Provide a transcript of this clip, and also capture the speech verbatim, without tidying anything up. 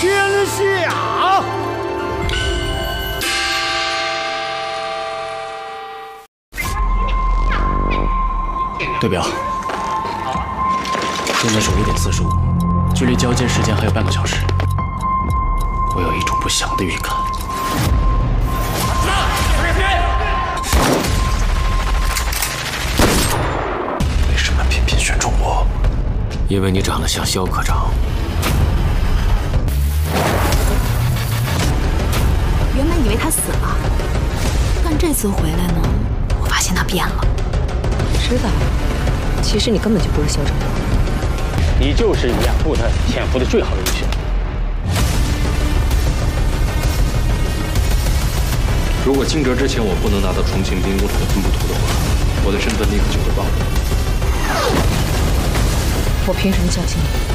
天下。 对表，现在手一点四十五，距离交接时间还有半个小时。我有一种不祥的预感。为什么偏偏选中我？因为你长得像肖科长。 原本以为他死了，但这次回来呢，我发现他变了。 知道，其实你根本就不是肖长光， 你就是掩护他潜伏的最好人选。 如果惊蛰之前我不能拿到重庆兵工厂的分布图的话，我的身份立刻就会暴露。 我凭什么相信你？